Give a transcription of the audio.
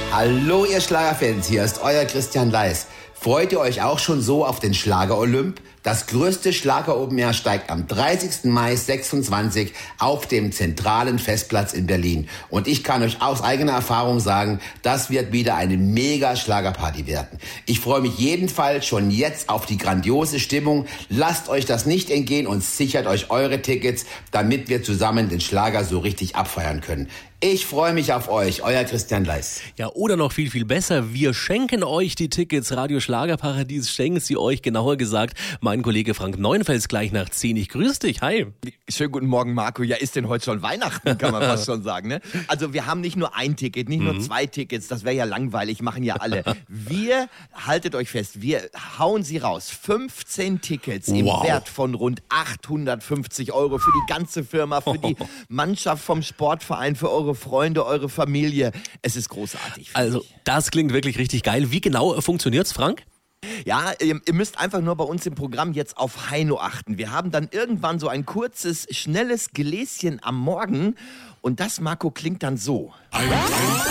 Hallo ihr Schlagerfans, hier ist euer Christian Leis. Freut ihr euch auch schon so auf den Schlager-Olymp? Das größte Schlager-Open Air steigt am 30. Mai 26 auf dem zentralen Festplatz in Berlin. Und ich kann euch aus eigener Erfahrung sagen, das wird wieder eine mega Schlagerparty werden. Ich freue mich jedenfalls schon jetzt auf die grandiose Stimmung. Lasst euch das nicht entgehen und sichert euch eure Tickets, damit wir zusammen den Schlager so richtig abfeiern können. Ich freue mich auf euch, euer Christian Leis. Ja, oder noch viel, viel besser, wir schenken euch die Tickets. Radio Schlagerparadies schenken sie euch, genauer gesagt, mein Kollege Frank Neuenfels gleich nach 10. Ich grüße dich, hi. Schönen guten Morgen, Marco. Ja, ist denn heute schon Weihnachten, kann man fast schon sagen, ne? Also wir haben nicht nur ein Ticket, nicht nur 2 Tickets, das wäre ja langweilig, machen ja alle. Wir, haltet euch fest, wir hauen sie raus. 15 Tickets im Wert von rund 850 € für die ganze Firma, für die Mannschaft vom Sportverein, für eure Freunde, eure Familie. Es ist großartig. Also, das klingt wirklich richtig geil. Wie genau funktioniert's, Frank? Ja, ihr müsst einfach nur bei uns im Programm jetzt auf Heino achten. Wir haben dann irgendwann so ein kurzes, schnelles Gläschen am Morgen und das, Marco, klingt dann so.